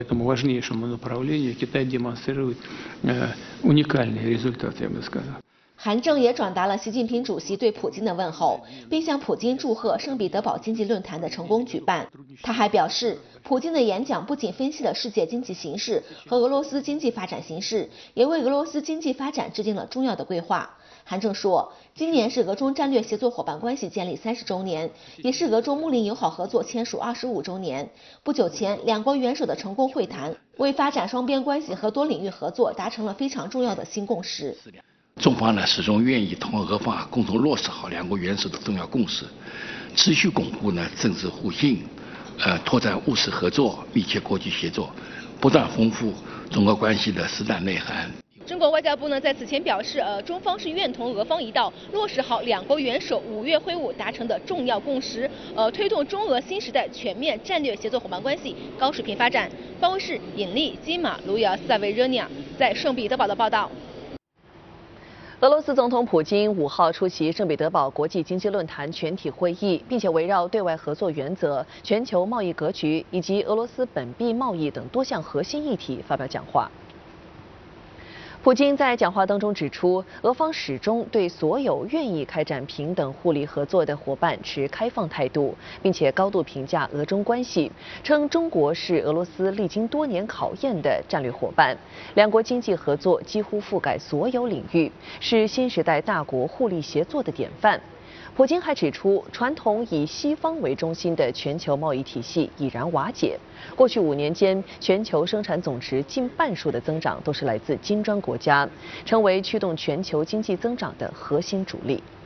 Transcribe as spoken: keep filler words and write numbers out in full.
Этому важнейшему направлению Китай демонстрирует уникальные результаты, я бы сказал. 韩正也转达了习近平主席对普京的问候，并向普京祝贺圣彼得堡经济论坛的成功举办。他还表示，普京的演讲不仅分析了世界经济形势和俄罗斯经济发展形势，也为俄罗斯经济发展制定了重要的规划。韩正说，今年是俄中战略协作伙伴关系建立三十周年，也是俄中睦邻友好合作签署二十五周年。不久前，两国元首的成功会谈，为发展双边关系和多领域合作达成了非常重要的新共识。 中方呢始终愿意同俄方共同落实好两国元首的重要共识，持续巩固呢政治互信，呃拓展务实合作、密切国际协作，不断丰富中俄关系的实战内涵。 中国外交部呢在此前表示，呃，中方是愿同俄方一道，落实好两国元首五月会晤达成的重要共识，呃，推动中俄新时代全面战略协作伙伴关系高水平发展。办公室尹丽、金马、卢亚斯塞维热尼亚在圣彼得堡的报道。 俄罗斯总统普京五号出席圣彼得堡国际经济论坛全体会议，并且围绕对外合作原则、全球贸易格局以及俄罗斯本币贸易等多项核心议题发表讲话。 普京在讲话当中指出，俄方始终对所有愿意开展平等互利合作的伙伴持开放态度，并且高度评价俄中关系，称中国是俄罗斯历经多年考验的战略伙伴，两国经济合作几乎覆盖所有领域，是新时代大国互利协作的典范。 普京还指出，传统以西方为中心的全球贸易体系已然瓦解。过去五年间，全球生产总值近半数的增长都是来自金砖国家，成为驱动全球经济增长的核心主力。